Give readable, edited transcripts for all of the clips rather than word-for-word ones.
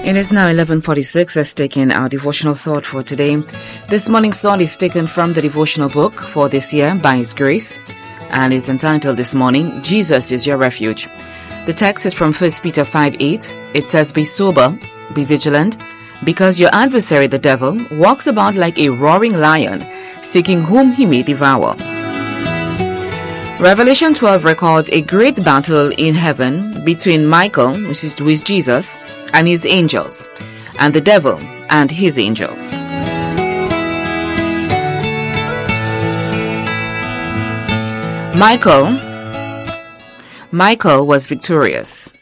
It is now 11:46. Let's take in our devotional thought for today. This morning's thought is taken from the devotional book for this year, By His Grace, and it's entitled this morning, Jesus is Your Refuge. The text is from 1 Peter 5:8. It says, "Be sober, be vigilant, because your adversary the devil walks about like a roaring lion, seeking whom he may devour." Revelation 12 records a great battle in heaven between Michael, who is Jesus, and his angels, and the devil and his angels. Michael was victorious,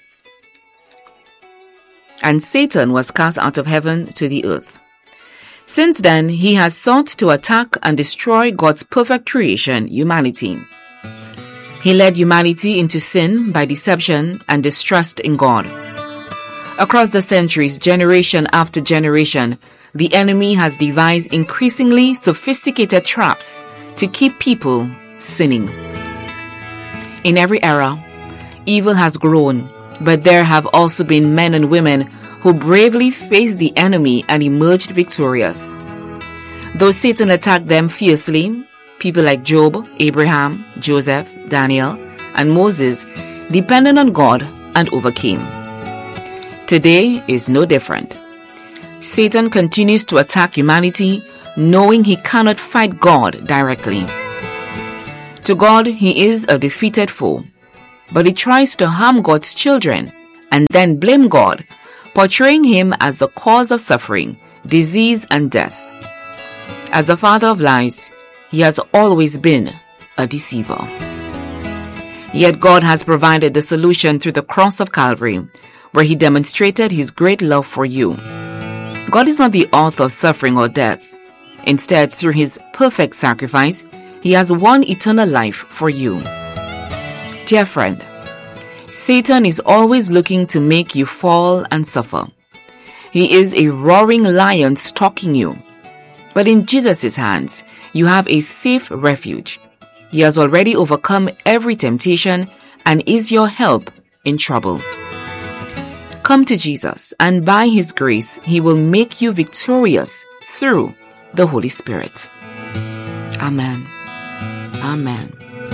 and Satan was cast out of heaven to the earth. Since then, he has sought to attack and destroy God's perfect creation, humanity. He led humanity into sin by deception and distrust in God. Across the centuries, generation after generation, the enemy has devised increasingly sophisticated traps to keep people sinning. In every era, evil has grown, but there have also been men and women who bravely faced the enemy and emerged victorious. Though Satan attacked them fiercely, people like Job, Abraham, Joseph, Daniel, and Moses depended on God and overcame. Today is no different. Satan continues to attack humanity, knowing he cannot fight God directly. To God, he is a defeated foe, but he tries to harm God's children and then blame God, portraying him as the cause of suffering, disease, and death. As the father of lies, he has always been a deceiver. Yet God has provided the solution through the cross of Calvary, where he demonstrated his great love for you. God is not the author of suffering or death. Instead, through his perfect sacrifice, he has won eternal life for you. Dear friend, Satan is always looking to make you fall and suffer. He is a roaring lion stalking you. But in Jesus' hands, you have a safe refuge. He has already overcome every temptation and is your help in trouble. Come to Jesus, and by his grace, he will make you victorious through the Holy Spirit. Amen. Amen.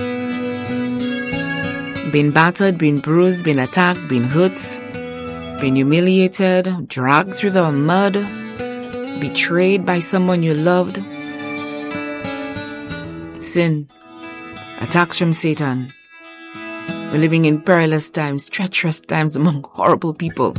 Been battered, been bruised, been attacked, been hurt, been humiliated, dragged through the mud, betrayed by someone you loved. Sin, attacks from Satan. We're living in perilous times, treacherous times among horrible people.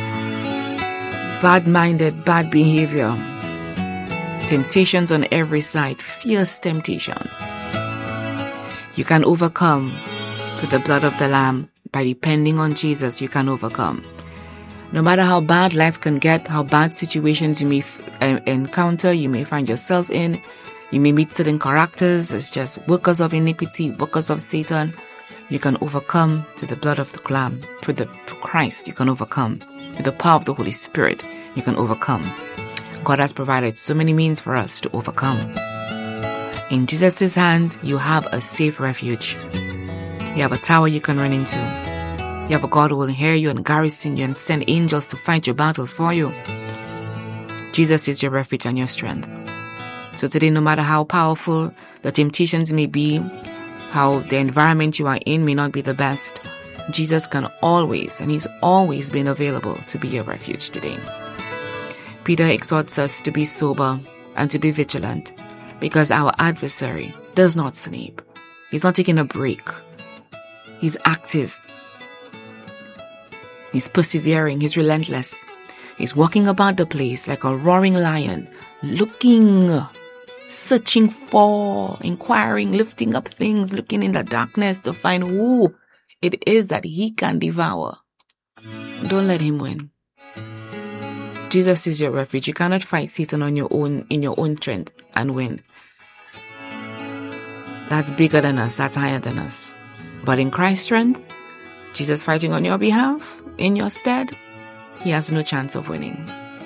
Bad-minded, bad behavior. Temptations on every side, fierce temptations. You can overcome with the blood of the Lamb. By depending on Jesus, you can overcome. No matter how bad life can get, how bad situations you may encounter, you may find yourself in, you may meet certain characters as just workers of iniquity, workers of Satan. You can overcome through the blood of the Lamb. Through Christ, you can overcome. Through the power of the Holy Spirit, you can overcome. God has provided so many means for us to overcome. In Jesus' hands, you have a safe refuge. You have a tower you can run into. You have a God who will hear you and garrison you and send angels to fight your battles for you. Jesus is your refuge and your strength. So today, no matter how powerful the temptations may be, how the environment you are in may not be the best, Jesus can always, and he's always been available to be your refuge today. Peter exhorts us to be sober and to be vigilant, because our adversary does not sleep. He's not taking a break. He's active. He's persevering. He's relentless. He's walking about the place like a roaring lion, looking, searching for, inquiring, lifting up things, looking in the darkness to find who it is that he can devour. Don't let him win. Jesus is your refuge. You cannot fight Satan on your own, in your own strength and win. That's bigger than us. That's higher than us. But in Christ's strength, Jesus fighting on your behalf, in your stead, he has no chance of winning.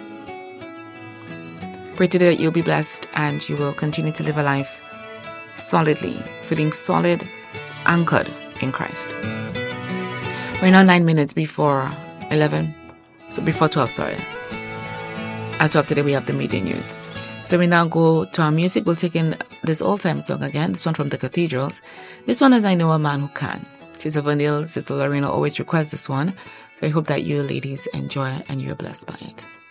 Pray today that you'll be blessed and you will continue to live a life solidly, feeling solid, anchored in Christ. We're now 9 minutes before 11. So before 12, sorry. At 12 today, we have the media news. So we now go to our music. We'll take in this all-time song again. This one from the Cathedrals. This one is I Know a Man Who Can. Sister Vanille, Sister Lorena always requests this one. So I hope that you ladies enjoy and you're blessed by it.